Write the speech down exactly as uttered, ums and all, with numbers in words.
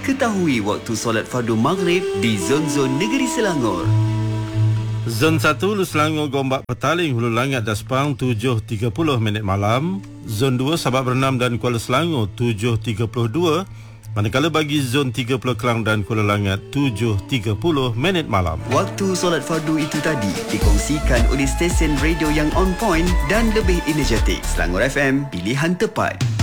Ketahui waktu solat fardu maghrib di zon-zon negeri Selangor. Zon satu Hulu Selangor Gombak Petaling Hulu Langat dan Sepang tujuh tiga puluh minit malam. Zon dua Sabak Bernam dan Kuala Selangor tujuh tiga puluh dua. Manakala bagi Zon tiga puluh Kelang dan Kuala Langat tujuh tiga puluh minit malam. Waktu solat fardu itu tadi dikongsikan oleh stesen radio yang on point dan lebih energetik. Selangor F M, pilihan tepat.